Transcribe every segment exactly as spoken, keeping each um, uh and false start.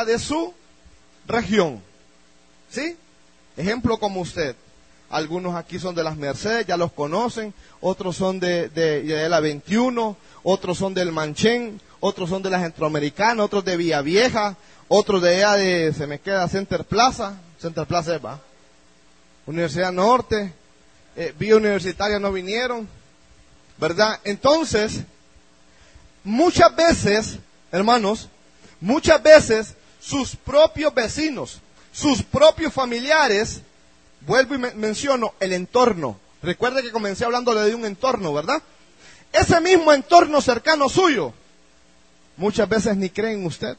de su región. ¿Sí? Ejemplo como usted. Algunos aquí son de las Mercedes, ya los conocen. Otros son de, de, de la veintiuno. Otros son del Manchén. Otros son de la Centroamericana. Otros de Villavieja. Otros de allá de, se me queda, Center Plaza. Center Plaza es, va. Universidad Norte. Eh, Vía Universitaria no vinieron. ¿Verdad? Entonces, muchas veces, hermanos, muchas veces sus propios vecinos, sus propios familiares, vuelvo y me menciono el entorno. Recuerde que comencé hablándole de un entorno, ¿verdad? Ese mismo entorno cercano suyo, muchas veces ni creen en usted.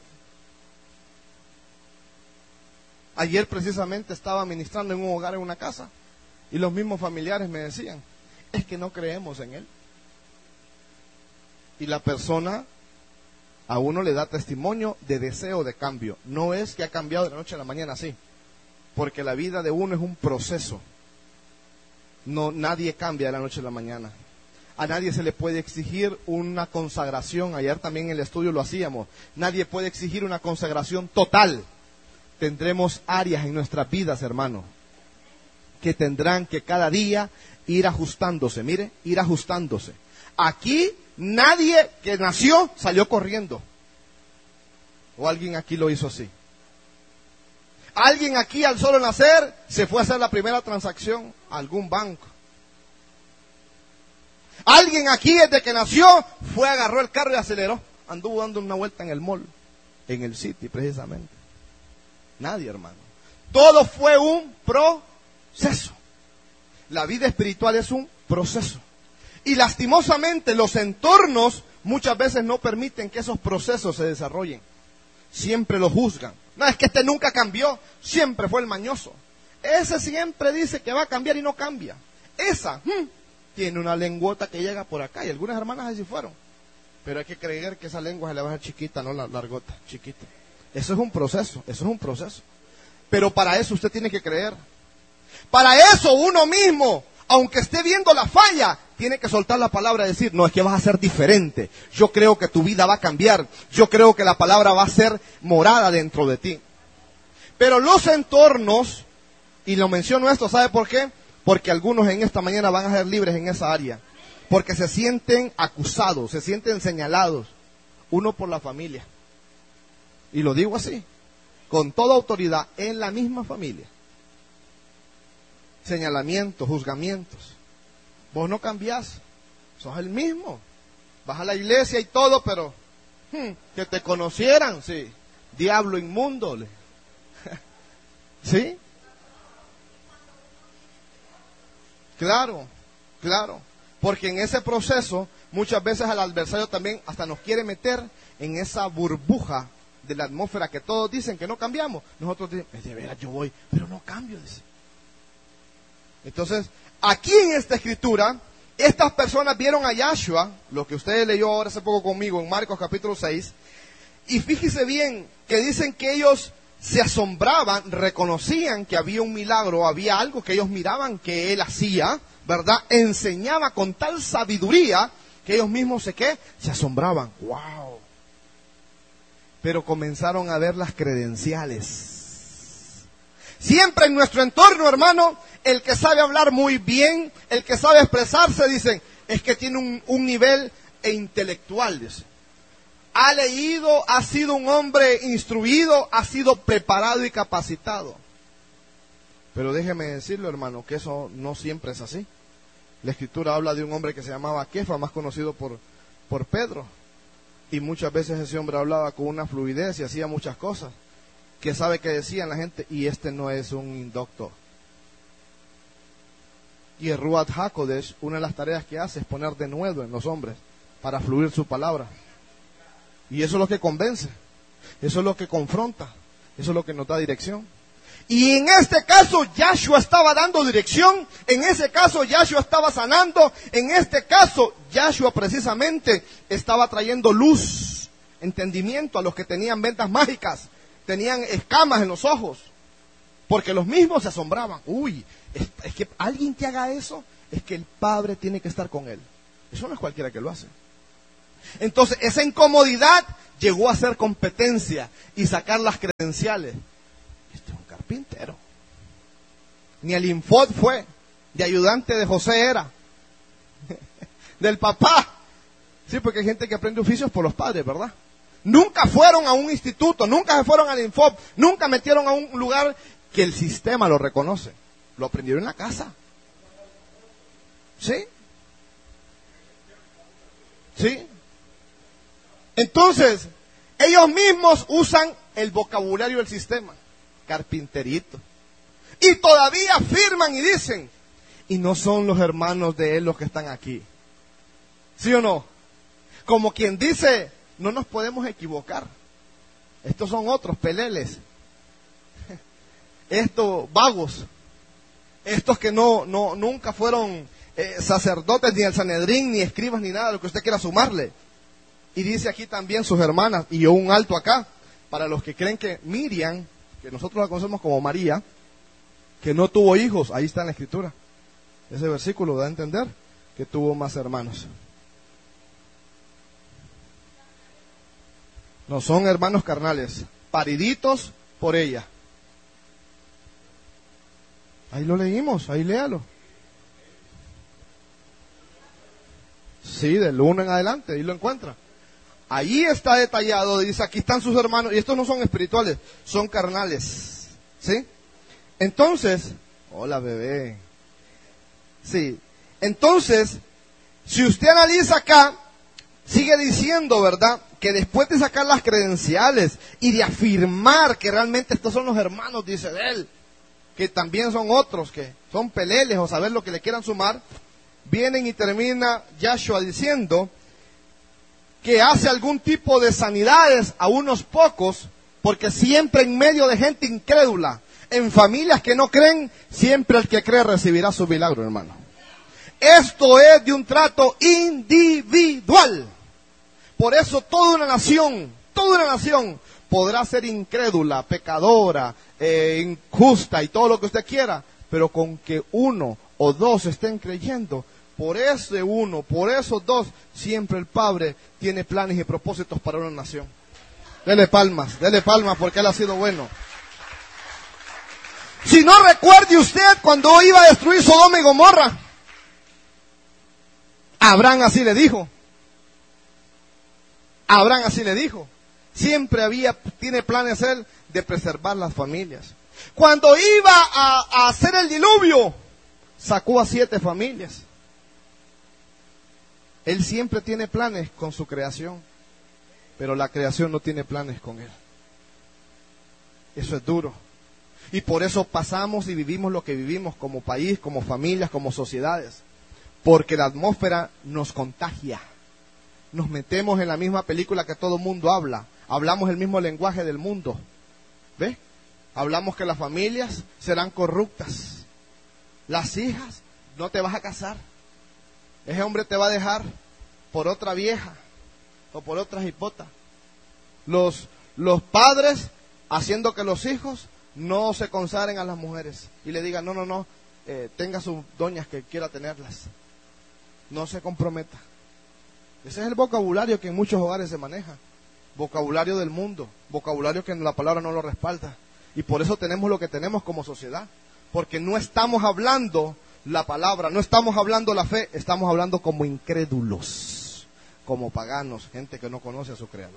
Ayer precisamente estaba ministrando en un hogar, en una casa, y los mismos familiares me decían, es que no creemos en él. Y la persona a uno le da testimonio de deseo de cambio. No es que ha cambiado de la noche a la mañana, sí. Porque la vida de uno es un proceso. No, nadie cambia de la noche a la mañana. A nadie se le puede exigir una consagración. Ayer también en el estudio lo hacíamos. Nadie puede exigir una consagración total. Tendremos áreas en nuestras vidas, hermano, que tendrán que cada día ir ajustándose. Mire, ir ajustándose. Aquí nadie que nació salió corriendo. O alguien aquí lo hizo así. Alguien aquí al solo nacer se fue a hacer la primera transacción a algún banco. Alguien aquí desde que nació fue, agarró el carro y aceleró. Anduvo dando una vuelta en el mall, en el City precisamente. Nadie, hermano. Todo fue un proceso. La vida espiritual es un proceso. Y lastimosamente los entornos muchas veces no permiten que esos procesos se desarrollen. Siempre lo juzgan. No, es que este nunca cambió, siempre fue el mañoso. Ese siempre dice que va a cambiar y no cambia. Esa hmm, tiene una lengüota que llega por acá, y algunas hermanas así fueron. Pero hay que creer que esa lengua se le va a hacer chiquita, no la largota, chiquita. Eso es un proceso, eso es un proceso. Pero para eso usted tiene que creer. Para eso uno mismo, aunque esté viendo la falla, tiene que soltar la palabra y decir, no, es que vas a ser diferente. Yo creo que tu vida va a cambiar. Yo creo que la palabra va a ser morada dentro de ti. Pero los entornos, y lo menciono esto, ¿sabe por qué? Porque algunos en esta mañana van a ser libres en esa área. Porque se sienten acusados, se sienten señalados. Uno por la familia. Y lo digo así, con toda autoridad, en la misma familia. Señalamientos, juzgamientos. Vos no cambiás, sos el mismo. Vas a la iglesia y todo, pero hmm, que te conocieran, sí. Diablo inmundo. ¿Sí? Claro, claro. Porque en ese proceso, muchas veces al adversario también hasta nos quiere meter en esa burbuja de la atmósfera que todos dicen que no cambiamos. Nosotros decimos, de veras yo voy, pero no cambio, dice. Entonces, aquí en esta escritura, estas personas vieron a Yahshua, lo que usted leyó ahora hace poco conmigo en Marcos capítulo seis, y fíjese bien que dicen que ellos se asombraban, reconocían que había un milagro, había algo que ellos miraban que él hacía, ¿verdad? Enseñaba con tal sabiduría que ellos mismos se, ¿qué? Se asombraban. ¡Wow! Pero comenzaron a ver las credenciales. Siempre en nuestro entorno, hermano, el que sabe hablar muy bien, el que sabe expresarse, dicen, es que tiene un, un nivel intelectual, dice. Ha leído, ha sido un hombre instruido, ha sido preparado y capacitado. Pero déjeme decirlo, hermano, que eso no siempre es así. La Escritura habla de un hombre que se llamaba Kefa, más conocido por, por Pedro. Y muchas veces ese hombre hablaba con una fluidez y hacía muchas cosas. Que sabe que decían la gente, y este no es un indocto. Y el Ruach HaKodesh, una de las tareas que hace es poner denuedo en los hombres para fluir su palabra. Y eso es lo que convence, eso es lo que confronta, eso es lo que nos da dirección. Y en este caso Yahshua estaba dando dirección, en ese caso Yahshua estaba sanando, en este caso Yahshua precisamente estaba trayendo luz, entendimiento a los que tenían ventas mágicas, tenían escamas en los ojos, porque los mismos se asombraban. Uy, es, es que alguien que haga eso, es que el Padre tiene que estar con él. Eso no es cualquiera que lo hace. Entonces, esa incomodidad llegó a ser competencia y sacar las credenciales. Este es un carpintero. Ni el Infod fue, de ayudante de José era, del papá. Sí, porque hay gente que aprende oficios por los padres, ¿verdad? Nunca fueron a un instituto, nunca se fueron al Infod, nunca metieron a un lugar que el sistema lo reconoce. Lo aprendieron en la casa. ¿Sí? ¿Sí? Entonces, ellos mismos usan el vocabulario del sistema. Carpinterito. Y todavía afirman y dicen, y no son los hermanos de él los que están aquí. ¿Sí o no? Como quien dice, no nos podemos equivocar. Estos son otros peleles. Estos vagos. Estos que no, no, nunca fueron eh, sacerdotes, ni el Sanedrín, ni escribas, ni nada, lo que usted quiera sumarle. Y dice aquí también sus hermanas, y yo un alto acá, para los que creen que Miriam, que nosotros la conocemos como María, que no tuvo hijos, ahí está en la escritura. Ese versículo da a entender que tuvo más hermanos. No son hermanos carnales, pariditos por ella. Ahí lo leímos, ahí léalo. Sí, del uno en adelante, ahí lo encuentra. Ahí está detallado, dice, aquí están sus hermanos, y estos no son espirituales, son carnales. ¿Sí? Entonces, hola bebé. Sí, entonces, si usted analiza acá, sigue diciendo, ¿verdad?, que después de sacar las credenciales y de afirmar que realmente estos son los hermanos, dice de él, que también son otros, que son peleles o saber lo que le quieran sumar, vienen y termina Yahshua diciendo que hace algún tipo de sanidades a unos pocos, porque siempre en medio de gente incrédula, en familias que no creen, siempre el que cree recibirá su milagro, hermano. Esto es de un trato individual. Por eso toda una nación, toda una nación podrá ser incrédula, pecadora, eh, injusta y todo lo que usted quiera, pero con que uno o dos estén creyendo, por ese uno, por esos dos, siempre el Padre tiene planes y propósitos para una nación. Dele palmas, dele palmas porque Él ha sido bueno. Si no recuerde usted cuando iba a destruir Sodoma y Gomorra, Abraham así le dijo. Abraham así le dijo. Siempre había, tiene planes él de preservar las familias. Cuando iba a, a hacer el diluvio, sacó a siete familias. Él siempre tiene planes con su creación, pero la creación no tiene planes con él. Eso es duro. Y por eso pasamos y vivimos lo que vivimos como país, como familias, como sociedades. Porque la atmósfera nos contagia. Nos metemos en la misma película que todo el mundo habla. Hablamos el mismo lenguaje del mundo. ¿Ve? Hablamos que las familias serán corruptas. Las hijas, no te vas a casar. Ese hombre te va a dejar por otra vieja o por otra hipota. Los, los padres haciendo que los hijos no se consagren a las mujeres y le digan, no, no, no, eh, tenga sus doñas que quiera tenerlas. No se comprometa. Ese es el vocabulario que en muchos hogares se maneja. Vocabulario del mundo, vocabulario que la palabra no lo respalda. Y por eso tenemos lo que tenemos como sociedad. Porque no estamos hablando la palabra, no estamos hablando la fe, estamos hablando como incrédulos, como paganos, gente que no conoce a su Creador.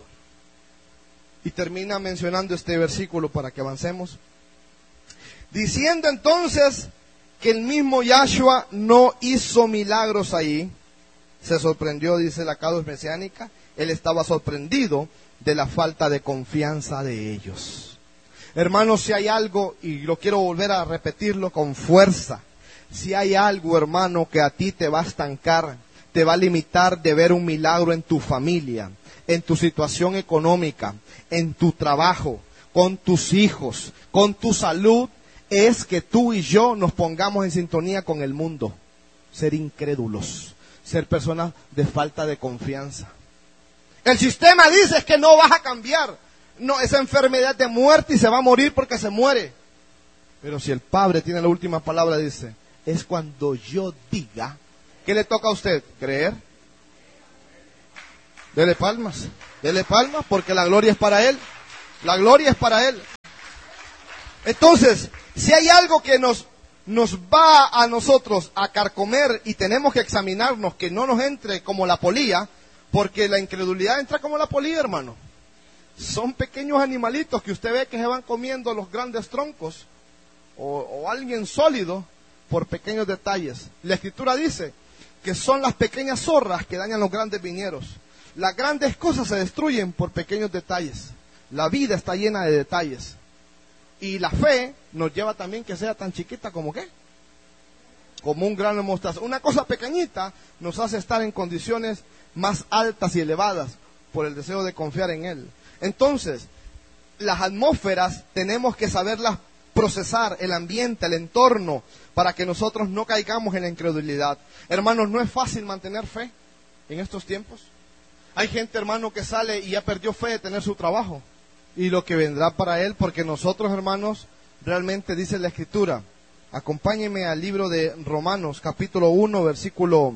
Y termina mencionando este versículo para que avancemos. Diciendo entonces que el mismo Yahshua no hizo milagros ahí. Se sorprendió, dice la Cados Mesiánica, él estaba sorprendido de la falta de confianza de ellos. Hermanos, si hay algo, y lo quiero volver a repetirlo con fuerza, si hay algo, hermano, que a ti te va a estancar, te va a limitar de ver un milagro en tu familia, en tu situación económica, en tu trabajo, con tus hijos, con tu salud, es que tú y yo nos pongamos en sintonía con el mundo. Ser incrédulos, ser personas de falta de confianza. El sistema dice que no vas a cambiar. No, esa enfermedad de muerte y se va a morir porque se muere. Pero si el Padre tiene la última palabra, dice, es cuando yo diga, ¿qué le toca a usted? ¿Creer? Dele palmas, dele palmas, porque la gloria es para Él. La gloria es para Él. Entonces, si hay algo que nos, nos va a nosotros a carcomer y tenemos que examinarnos que no nos entre como la polilla, porque la incredulidad entra como la polilla, hermano. Son pequeños animalitos que usted ve que se van comiendo los grandes troncos o, o alguien sólido por pequeños detalles. La Escritura dice que son las pequeñas zorras que dañan los grandes viñedos. Las grandes cosas se destruyen por pequeños detalles. La vida está llena de detalles. Y la fe nos lleva también que sea tan chiquita como qué, como un grano de mostaza. Una cosa pequeñita nos hace estar en condiciones más altas y elevadas por el deseo de confiar en Él. Entonces, las atmósferas tenemos que saberlas procesar, el ambiente, el entorno, para que nosotros no caigamos en la incredulidad. Hermanos, no es fácil mantener fe en estos tiempos. Hay gente, hermano, que sale y ya perdió fe de tener su trabajo y lo que vendrá para él, porque nosotros, hermanos, realmente dice la Escritura. Acompáñenme al libro de Romanos, capítulo uno, versículo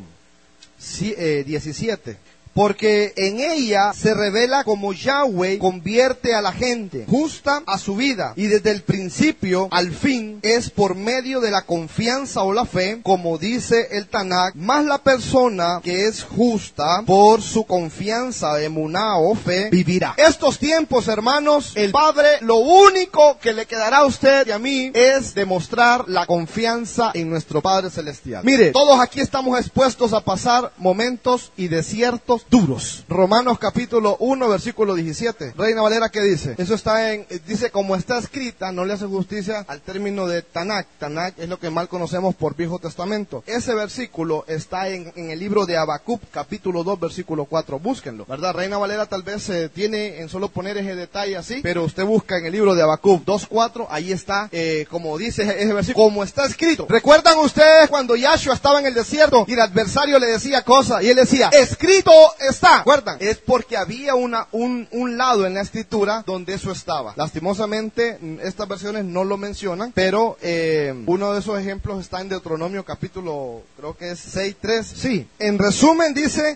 diecisiete. Porque en ella se revela como Yahweh convierte a la gente justa a su vida, y desde el principio al fin es por medio de la confianza o la fe, como dice el Tanakh, más la persona que es justa por su confianza, emuná o fe, vivirá. Estos tiempos, hermanos, el Padre lo único que le quedará a usted y a mí es demostrar la confianza en nuestro Padre Celestial. Mire, todos aquí estamos expuestos a pasar momentos y desiertos duros. Romanos capítulo uno, versículo diecisiete. Reina Valera, ¿qué dice? Eso está en, dice, como está escrita, no le hace justicia al término de Tanakh. Tanakh es lo que mal conocemos por Viejo Testamento. Ese versículo está en, en el libro de Habacuc, capítulo dos, versículo cuatro. Búsquenlo, ¿verdad? Reina Valera tal vez se eh, tiene en solo poner ese detalle así, pero usted busca en el libro de Habacuc dos, cuatro, ahí está, eh, como dice ese versículo, como está escrito. ¿Recuerdan ustedes cuando Yahshua estaba en el desierto y el adversario le decía cosas y él decía, escrito está? ¿Recuerdan? Es porque había una, un, un lado en la Escritura donde eso estaba. Lastimosamente, estas versiones no lo mencionan, pero eh, uno de esos ejemplos está en Deuteronomio capítulo, creo que es seis, tres. Sí, en resumen dice,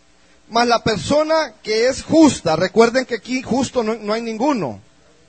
mas la persona que es justa, recuerden que aquí justo no, no hay ninguno.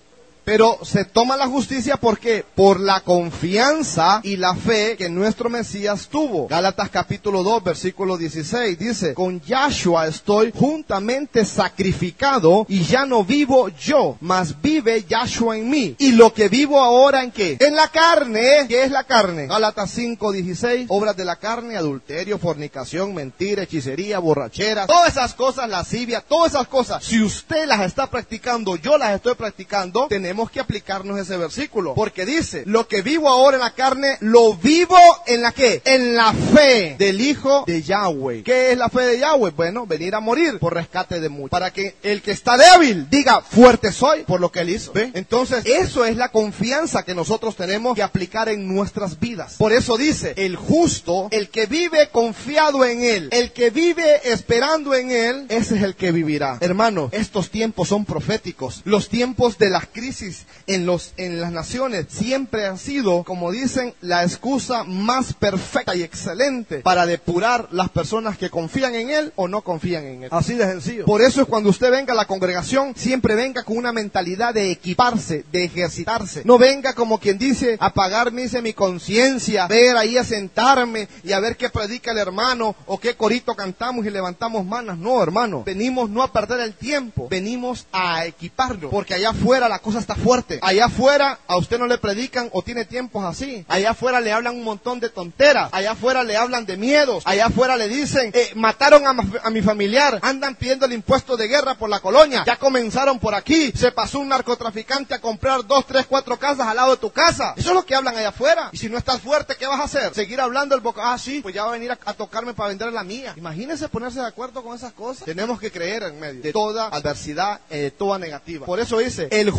Pero se toma la justicia, ¿por qué? Por la confianza y la fe que nuestro Mesías tuvo. Gálatas capítulo dos, versículo dieciséis, dice, con Yahshua estoy juntamente sacrificado y ya no vivo yo, mas vive Yahshua en mí. Y lo que vivo ahora, ¿en qué? En la carne. ¿Qué es la carne? Gálatas cinco, dieciséis, obras de la carne, adulterio, fornicación, mentira, hechicería, borrachera, todas esas cosas, lascivia, todas esas cosas. Si usted las está practicando, yo las estoy practicando, tenemos Tenemos que aplicarnos ese versículo, porque dice, lo que vivo ahora en la carne, lo vivo en la ¿qué? En la fe del Hijo de Yahweh. ¿Qué es la fe de Yahweh? Bueno, venir a morir por rescate de muchos, para que el que está débil diga, fuerte soy por lo que él hizo. ¿Ve? Entonces, eso es la confianza que nosotros tenemos que aplicar en nuestras vidas. Por eso dice, el justo, el que vive confiado en él, el que vive esperando en él, ese es el que vivirá. Hermanos, estos tiempos son proféticos. Los tiempos de las crisis en los en las naciones siempre han sido, como dicen, la excusa más perfecta y excelente para depurar las personas que confían en él o no confían en él. Así de sencillo. Por eso es cuando usted venga a la congregación, siempre venga con una mentalidad de equiparse, de ejercitarse. No venga como quien dice, a pagarme dice mi conciencia, ver ahí a sentarme y a ver qué predica el hermano o qué corito cantamos y levantamos manos. No, hermano, venimos no a perder el tiempo, venimos a equiparnos, porque allá afuera la cosa está fuerte. Allá afuera a usted no le predican o tiene tiempos así. Allá afuera le hablan un montón de tonteras. Allá afuera le hablan de miedos. Allá afuera le dicen, eh, mataron a, a mi familiar. Andan pidiendo el impuesto de guerra por la colonia. Ya comenzaron por aquí. Se pasó un narcotraficante a comprar dos, tres, cuatro casas al lado de tu casa. Eso es lo que hablan allá afuera. Y si no estás fuerte, ¿qué vas a hacer? Seguir hablando el boca. Ah, sí, pues ya va a venir a, a tocarme para vender la mía. Imagínense ponerse de acuerdo con esas cosas. Tenemos que creer en medio de toda adversidad, eh, toda negativa. Por eso dice, el justo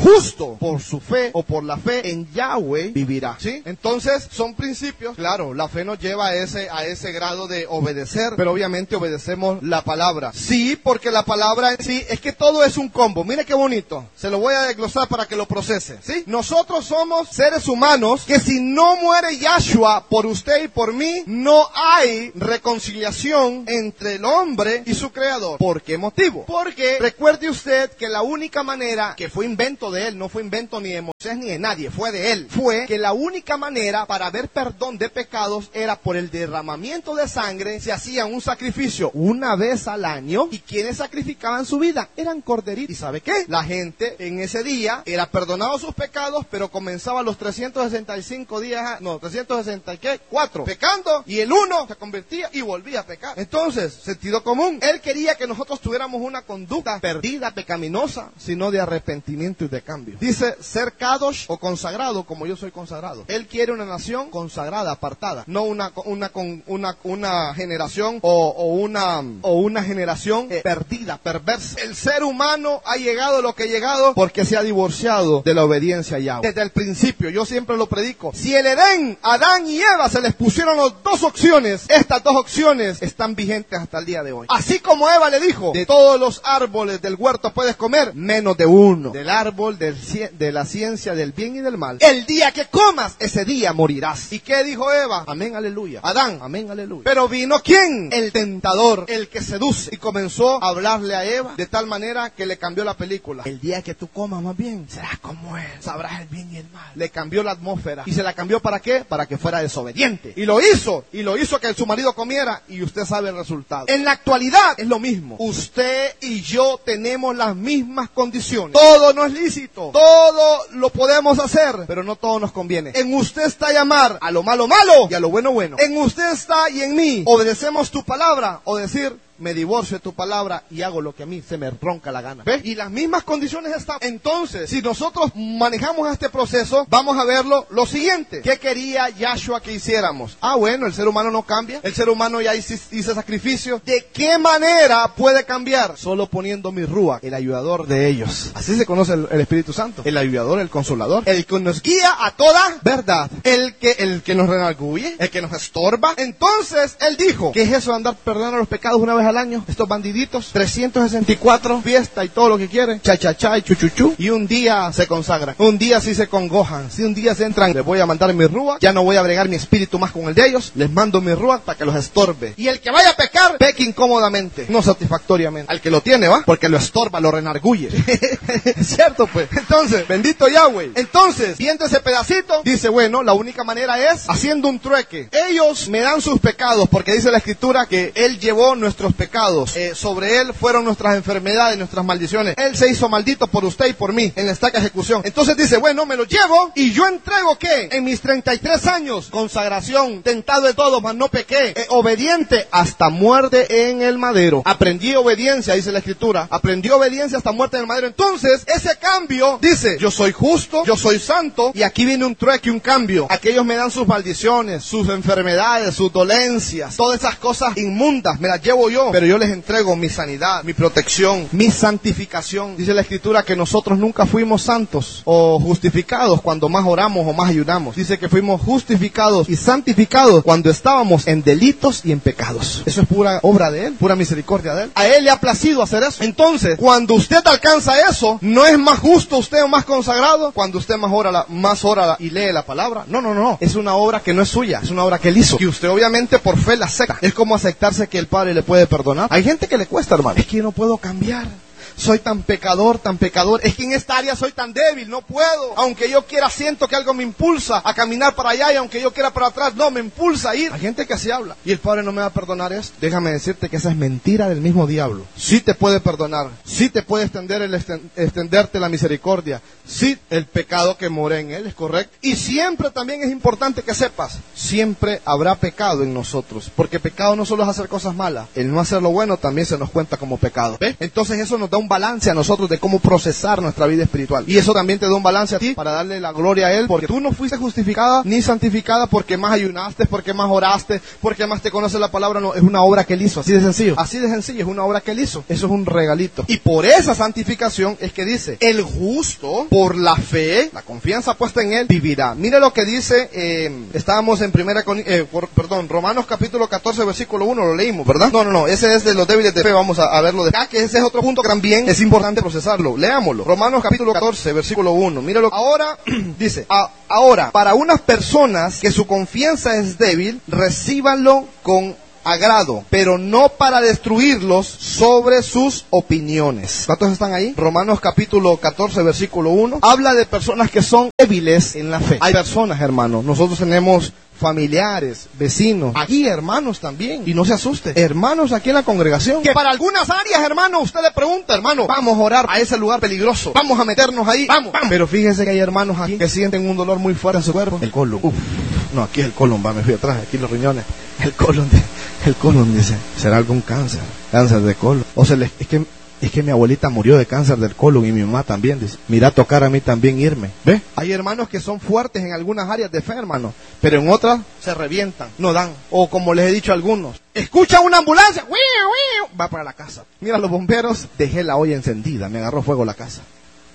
justo por su fe o por la fe en Yahweh vivirá. ¿Sí? Entonces, son principios. Claro, la fe nos lleva a ese, a ese grado de obedecer, pero obviamente obedecemos la palabra. Sí, porque la palabra en sí, es que todo es un combo. Mire qué bonito. Se lo voy a desglosar para que lo procese. ¿Sí? Nosotros somos seres humanos que si no muere Yahshua por usted y por mí, no hay reconciliación entre el hombre y su creador. ¿Por qué motivo? Porque recuerde usted que la única manera, que fue invento de él, no fue invento ni de Moisés ni de nadie, fue de él, fue que la única manera para ver perdón de pecados era por el derramamiento de sangre. Se hacía un sacrificio una vez al año, y quienes sacrificaban su vida eran corderitos. ¿Y sabe qué? La gente en ese día era perdonado sus pecados, pero comenzaba los trescientos sesenta y cinco días, no, trescientos sesenta y cuatro pecando, y el uno se convertía y volvía a pecar. Entonces, sentido común, él quería que nosotros tuviéramos una conducta perdida, pecaminosa, sino de arrepentimiento y de cambio. Dice ser kadosh o consagrado, como yo soy consagrado. Él quiere una nación consagrada, apartada, no una una una una, una generación o, o una o una generación eh, perdida, perversa. El ser humano ha llegado a lo que ha llegado porque se ha divorciado de la obediencia a Yahweh. Desde el principio, yo siempre lo predico. Si el Edén, Adán y Eva se les pusieron las dos opciones, estas dos opciones están vigentes hasta el día de hoy. Así como Eva le dijo, de todos los árboles del huerto puedes comer, menos de uno, del árbol del, de la ciencia del bien y del mal. El día que comas, ese día morirás. ¿Y qué dijo Eva? Amén, aleluya. Adán, amén, aleluya. Pero vino ¿quién? El tentador, el que seduce, y comenzó a hablarle a Eva de tal manera que le cambió la película. El día que tú comas más bien, serás como él, sabrás el bien y el mal. Le cambió la atmósfera. ¿Y se la cambió para qué? Para que fuera desobediente. Y lo hizo, y lo hizo que su marido comiera, y usted sabe el resultado. En la actualidad es lo mismo. Usted y yo tenemos las mismas condiciones. Todo no es lícito, todo lo podemos hacer, pero no todo nos conviene. En usted está llamar a lo malo malo y a lo bueno bueno. En usted está y en mí obedecemos tu palabra, o decir, me divorcio de tu palabra y hago lo que a mí se me ronca la gana. ¿Ves? Y las mismas condiciones están. Entonces, si nosotros manejamos este proceso, vamos a verlo lo siguiente. ¿Qué quería Yahshua que hiciéramos? Ah, bueno, el ser humano no cambia. El ser humano ya hizo, hizo sacrificio. ¿De qué manera puede cambiar? Solo poniendo mi rúa, el ayudador de ellos. Así se conoce el, el Espíritu Santo. El ayudador, el consolador. El que nos guía a toda verdad. El que, el que nos redarguye. El que nos estorba. Entonces, él dijo, ¿qué es eso de andar perdonando los pecados una vez al año? Estos bandiditos, trescientos sesenta y cuatro, fiesta y todo lo que quieren, cha cha cha y chuchuchu, y un día se consagran, un día sí se congojan, si un día se entran, les voy a mandar mi rúa, ya no voy a bregar mi espíritu más con el de ellos, les mando mi rúa para que los estorbe, y el que vaya a pecar, peque incómodamente, no satisfactoriamente, al que lo tiene, va, porque lo estorba, lo renarguye, es cierto pues. Entonces, bendito Yahweh. Entonces, viendo ese pedacito, dice, bueno, la única manera es haciendo un trueque. Ellos me dan sus pecados, porque dice la escritura que él llevó nuestros pecados, eh, sobre él fueron nuestras enfermedades, nuestras maldiciones, él se hizo maldito por usted y por mí en la estaca ejecución. Entonces dice, bueno, me lo llevo y yo entrego ¿qué? En mis treinta y tres años, consagración, tentado de todo, mas no pequé, eh, obediente hasta muerte en el madero. Aprendí obediencia, dice la escritura, aprendí obediencia hasta muerte en el madero. Entonces, ese cambio dice, yo soy justo, yo soy santo, y aquí viene un trueque, un cambio. Aquellos me dan sus maldiciones, sus enfermedades, sus dolencias, todas esas cosas inmundas, me las llevo yo, pero yo les entrego mi sanidad, mi protección, mi santificación. Dice la escritura que nosotros nunca fuimos santos o justificados cuando más oramos o más ayunamos. Dice que fuimos justificados y santificados cuando estábamos en delitos y en pecados. Eso es pura obra de él, pura misericordia de él. A él le ha placido hacer eso. Entonces, cuando usted alcanza eso, no es más justo usted o más consagrado cuando usted más ora, la, más ora y lee la palabra. No, no, no. Es una obra que no es suya, es una obra que él hizo. Y usted obviamente por fe la acepta. Es como aceptarse que el Padre le puede perdonar. Hay gente que le cuesta, hermano. Es que yo no puedo cambiar. Soy tan pecador, tan pecador. Es que en esta área soy tan débil, no puedo. Aunque yo quiera, siento que algo me impulsa a caminar para allá, y aunque yo quiera para atrás, no, me impulsa a ir. Hay gente que así habla. Y el Padre no me va a perdonar esto. Déjame decirte que esa es mentira del mismo diablo. Sí te puede perdonar. Sí te puede extender el extenderte la misericordia. Sí, el pecado que mora en él es correcto. Y siempre también es importante que sepas, siempre habrá pecado en nosotros. Porque pecado no solo es hacer cosas malas. El no hacer lo bueno también se nos cuenta como pecado. ¿Ves? Entonces eso nos da da un balance a nosotros de cómo procesar nuestra vida espiritual. Y eso también te da un balance a ti para darle la gloria a Él, porque tú no fuiste justificada ni santificada porque más ayunaste, porque más oraste, porque más te conoce la palabra. No, es una obra que Él hizo, así de sencillo. Así de sencillo, es una obra que Él hizo. Eso es un regalito. Y por esa santificación es que dice, el justo, por la fe, la confianza puesta en Él, vivirá. Mire lo que dice, eh, estábamos en primera, eh, por, perdón, Romanos capítulo catorce, versículo uno, lo leímos, ¿verdad? No, no, no, ese es de los débiles de fe, vamos a, a verlo de acá, que ese es otro punto que también es importante procesarlo. Leámoslo. Romanos capítulo catorce, versículo uno, míralo. Ahora, dice, a, ahora, para unas personas que su confianza es débil, recíbanlo con agrado, pero no para destruirlos sobre sus opiniones. ¿Cuántos están ahí? Romanos capítulo catorce, versículo uno, habla de personas que son débiles en la fe. Hay personas, hermanos, nosotros tenemos familiares, vecinos, aquí hermanos también, y no se asuste, hermanos aquí en la congregación, que para algunas áreas, hermano, usted le pregunta, hermano, vamos a orar a ese lugar peligroso, vamos a meternos ahí, vamos, vamos. Pero fíjese que hay hermanos aquí que sienten un dolor muy fuerte en su cuerpo, el colon, uf, no, aquí es el colon, va, me fui atrás, aquí los riñones, el colon, el colon, dice, será algún cáncer, cáncer de colon, o sea, es que es que mi abuelita murió de cáncer del colon y mi mamá también, dice, mira, tocar a mí también irme, ¿ve? Hay hermanos que son fuertes en algunas áreas de fe, hermano, pero en otras se revientan, no dan, o como les he dicho a algunos, escucha una ambulancia, va para la casa, mira los bomberos, dejé la olla encendida, me agarró fuego la casa.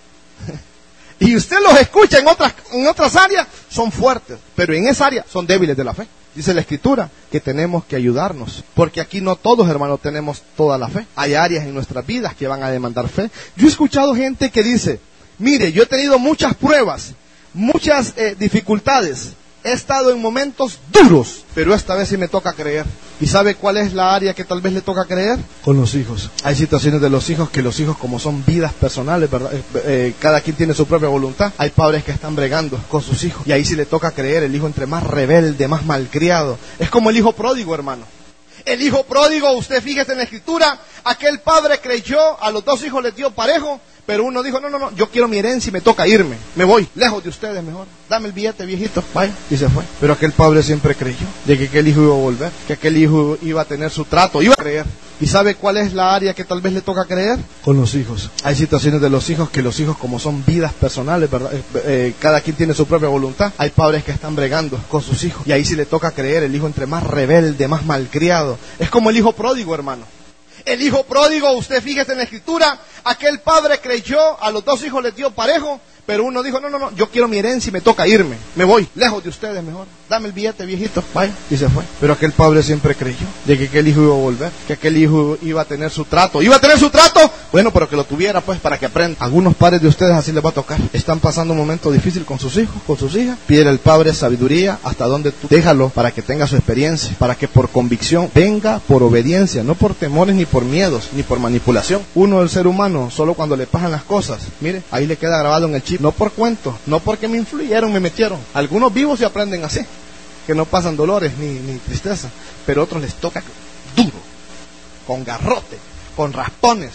Y usted los escucha en otras, en otras áreas, son fuertes, pero en esa área son débiles de la fe. Dice la Escritura que tenemos que ayudarnos, porque aquí no todos, hermanos, tenemos toda la fe. Hay áreas en nuestras vidas que van a demandar fe. Yo he escuchado gente que dice, mire, yo he tenido muchas pruebas, muchas eh, dificultades, he estado en momentos duros, pero esta vez sí me toca creer. ¿Y sabe cuál es la área que tal vez le toca creer? Con los hijos. Hay situaciones de los hijos que los hijos, como son vidas personales, ¿verdad? Eh, eh, cada quien tiene su propia voluntad. Hay padres que están bregando con sus hijos. Y ahí sí le toca creer. El hijo entre más rebelde, más malcriado. Es como el hijo pródigo, hermano. El hijo pródigo, usted fíjese en la Escritura, aquel padre creyó, a los dos hijos les dio parejo, pero uno dijo, no, no, no, yo quiero mi herencia y me toca irme, me voy, lejos de ustedes mejor, dame el billete, viejito, vaya, y se fue. Pero aquel padre siempre creyó de que aquel hijo iba a volver, que aquel hijo iba a tener su trato, iba a creer. ¿Y sabe cuál es la área que tal vez le toca creer? Con los hijos. Hay situaciones de los hijos que los hijos, como son vidas personales, ¿verdad? Eh, eh, cada quien tiene su propia voluntad. Hay padres que están bregando con sus hijos. Y ahí sí le toca creer. El hijo entre más rebelde, más malcriado. Es como el hijo pródigo, hermano. El hijo pródigo, usted fíjese en la Escritura, aquel padre creyó, a los dos hijos les dio parejo, pero uno dijo, no, no, no, yo quiero mi herencia y me toca irme, me voy, lejos de ustedes mejor, dame el billete, viejito, vaya, y se fue. Pero aquel padre siempre creyó de que aquel hijo iba a volver, que aquel hijo iba a tener su trato, iba a tener su trato, bueno, pero que lo tuviera pues para que aprenda. Algunos padres de ustedes así les va a tocar, están pasando un momento difícil con sus hijos, con sus hijas, pide al padre sabiduría, hasta donde tú, déjalo para que tenga su experiencia, para que por convicción venga por obediencia, no por temores ni por miedos, ni por manipulación. Uno, el ser humano, solo cuando le pasan las cosas, mire, ahí le queda grabado en el chip, no por cuento, no porque me influyeron, me metieron. Algunos vivos se aprenden así, que no pasan dolores ni, ni tristeza, pero otros les toca duro, con garrote, con raspones,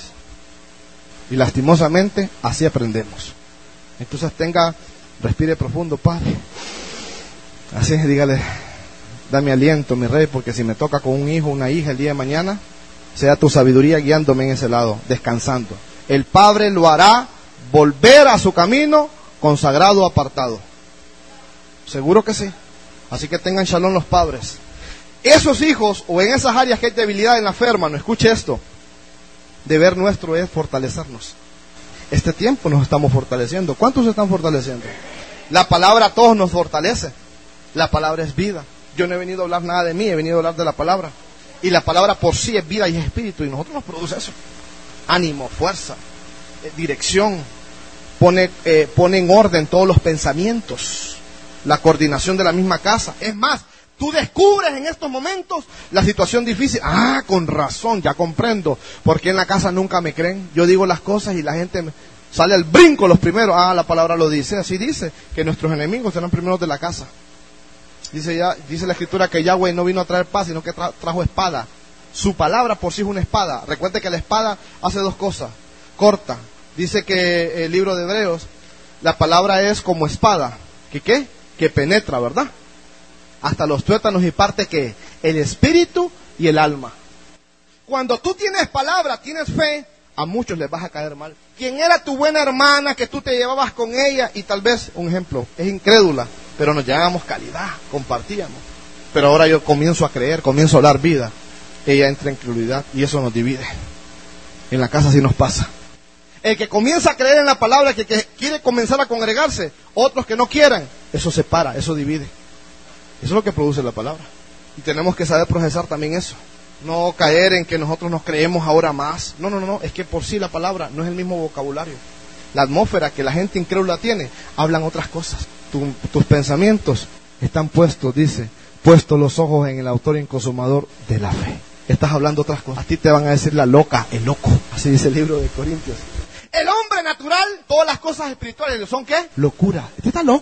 y lastimosamente así aprendemos. Entonces tenga, respire profundo, Padre, así, dígale, dame aliento, mi rey, porque si me toca con un hijo, una hija el día de mañana, sea tu sabiduría guiándome en ese lado, descansando. El Padre lo hará volver a su camino consagrado, apartado. Seguro que sí. Así que tengan shalom los padres. Esos hijos, o en esas áreas que hay debilidad en la fe, hermano, escuche esto. Deber nuestro es fortalecernos. Este tiempo nos estamos fortaleciendo. ¿Cuántos se están fortaleciendo? La palabra a todos nos fortalece. La palabra es vida. Yo no he venido a hablar nada de mí, he venido a hablar de la palabra. Y la palabra por sí es vida y es espíritu, y nosotros nos produce eso. Ánimo, fuerza, eh, dirección. Pone, eh, pone en orden todos los pensamientos, la coordinación de la misma casa. Es más, tú descubres en estos momentos la situación difícil. Ah, con razón, ya comprendo, porque en la casa nunca me creen. Yo digo las cosas y la gente me sale al brinco los primeros. Ah, la palabra lo dice, así dice, que nuestros enemigos serán primeros de la casa. Dice, ya, dice la Escritura que Yahweh no vino a traer paz, sino que tra trajo espada. Su palabra por sí es una espada. Recuerde que la espada hace dos cosas, corta. Dice que el libro de Hebreos, la palabra es como espada. ¿Que qué? Que penetra, ¿verdad? Hasta los tuétanos y parte que el espíritu y el alma. Cuando tú tienes palabra, tienes fe, a muchos les vas a caer mal. ¿Quién era tu buena hermana que tú te llevabas con ella y tal vez, un ejemplo, es incrédula, pero nos llevábamos calidad, compartíamos? Pero ahora yo comienzo a creer, comienzo a hablar vida. Ella entra en incredulidad y eso nos divide. En la casa sí nos pasa. El que comienza a creer en la palabra, que, que quiere comenzar a congregarse, otros que no quieran, eso separa, eso divide. Eso es lo que produce la palabra. Y tenemos que saber procesar también eso. No caer en que nosotros nos creemos ahora más. No, no, no, es que por sí la palabra no es el mismo vocabulario. La atmósfera que la gente incrédula tiene, hablan otras cosas. Tu, tus pensamientos están puestos, dice, puestos los ojos en el autor y consumador de la fe. Estás hablando otras cosas. A ti te van a decir la loca, el loco. Así dice el libro de Corintios. El hombre natural, todas las cosas espirituales, ¿son qué? Locura. Este está loco.